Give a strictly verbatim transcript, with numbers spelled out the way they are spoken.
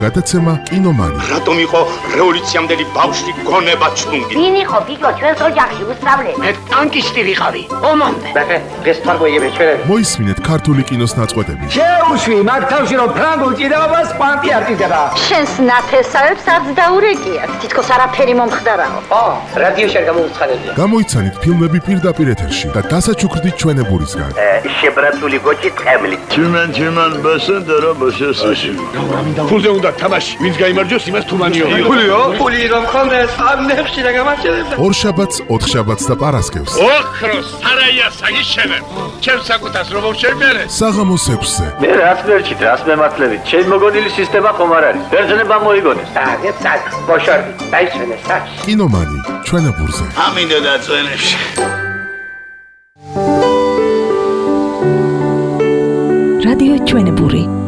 გადაცემა კინომანი. რატომ იყო რევოლუციამდელი ბავშვი გონება ჩლუნგი? ვინ იყო ბიჭო ჩვენს ოჯახში უსწავლე? მე ტანკისტი ვიყავი. ომამდე. ბახე, დღეს თარგოიები ჩვენები. მოისმინეთ ქართული კინოს ნაწყვეტები. შეუშვი მაგ თავში რომ ფრანგულ ჭიდაობას პანტი არ ტიტება. შენს ნათესავებს არც დაურეკიათ. თითქოს არაფერი მომხდარაო. ო, რადიოში არ გამოუცხადებია. გამოიცანით ფილმები პირდაპირ ეთერში და დასაჩუქრდით ჩვენებურისგან. შებრატული გოჭი ტყემლი. Tümen tümen basındara başasın. ფულზე უნდა თამაში. ვინც გაიმარჯვოს, იმას თუმანიო. ფულიო? ფული რომ ხონდეს, ამ ნებში რა გამარჯვებდა. ორშაბათს, ოთხშაბათს და პარასკევს. ოქროს სარაია საგიშენებ. ჩემს საკუთას რომ შევმერე. საღამოს ექვსზე. მე რას მერჩით, რას მემართლებით? ჩემ მოგონილი სისტემა ხომ არ არის. ბერძნება მოიგონეს. დაგეთ სად, ბოშორდი. დაიშვენე სად. კინომანი, ჩვენებურზე. ამინდა დაწვენებში. რადიო ჩვენებური